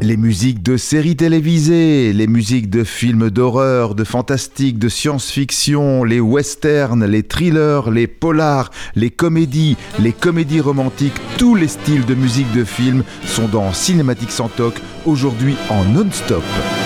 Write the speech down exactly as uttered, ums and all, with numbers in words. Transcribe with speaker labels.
Speaker 1: Les musiques de séries télévisées, les musiques de films d'horreur, de fantastique, de science-fiction, les westerns, les thrillers, les polars, les comédies, les comédies romantiques, tous les styles de musique de film sont dans Cinématique sans toc, aujourd'hui en non-stop.